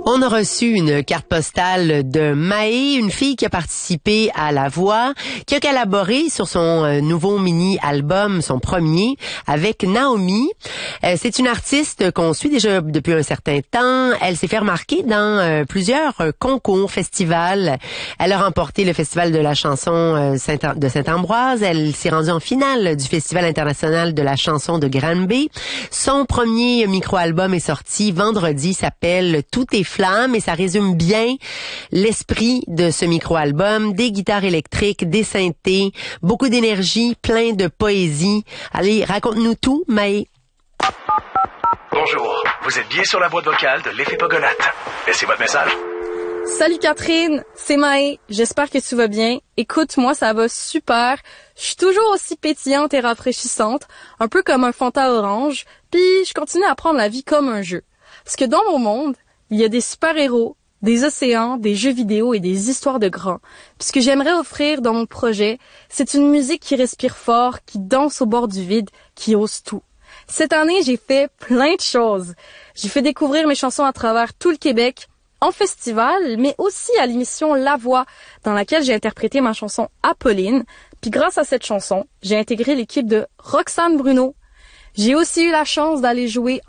On a reçu une carte postale de Maë, une fille qui a participé à La Voix, qui a collaboré sur son nouveau mini-album, son premier, avec Naomi. C'est une artiste qu'on suit déjà depuis un certain temps. Elle s'est fait remarquer dans plusieurs concours, festivals. Elle a remporté le Festival de la chanson de Saint-Ambroise. Elle s'est rendue en finale du Festival international de la chanson de Granby. Son premier micro-album est sorti vendredi, s'appelle Tout est flamme, et ça résume bien l'esprit de ce micro-album. Des guitares électriques, des synthés, beaucoup d'énergie, plein de poésie. Allez, raconte-nous tout, Maë. Bonjour, vous êtes bien sur la boîte vocale de l'Effet Pogolate. Laissez votre message. Salut Catherine, c'est Maë. J'espère que tu vas bien. Écoute, moi ça va super. Je suis toujours aussi pétillante et rafraîchissante, un peu comme un Fanta orange, puis je continue à prendre la vie comme un jeu. Parce que dans mon monde, il y a des super-héros, des océans, des jeux vidéo et des histoires de grands. Puis ce que j'aimerais offrir dans mon projet, c'est une musique qui respire fort, qui danse au bord du vide, qui ose tout. Cette année, j'ai fait plein de choses. J'ai fait découvrir mes chansons à travers tout le Québec, en festival, mais aussi à l'émission La Voix, dans laquelle j'ai interprété ma chanson Apolline. Puis grâce à cette chanson, j'ai intégré l'équipe de Roxane Bruno. J'ai aussi eu la chance d'aller jouer